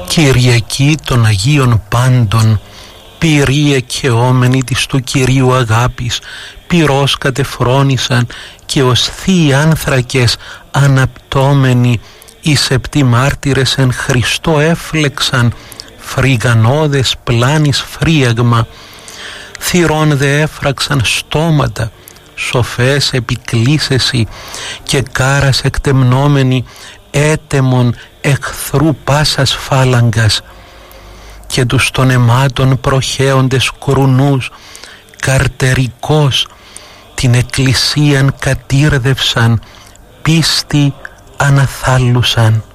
Κυριακή των Αγίων Πάντων, πυρή εκαιόμενη της του Κυρίου αγάπης, πυρός κατεφρόνησαν και ως θείοι άνθρακες αναπτώμενοι, οι σεπτοί μάρτυρες εν Χριστώ έφλεξαν, φρυγανώδες πλάνης φρίαγμα, θυρών δε έφραξαν στόματα, σοφές επικλήσεσι και κάρας εκτεμνόμενοι, έτεμον εχθρού πάσας φάλαγγας, και τους των αιμάτων προχέοντες κρουνούς, καρτερικός την εκκλησίαν κατήρδευσαν, πίστη αναθάλουσαν.